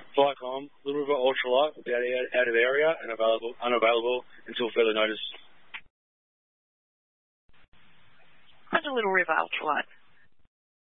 Viacom, Little River Ultralight will be out of area and unavailable until further notice. What's a Little River Ultralight?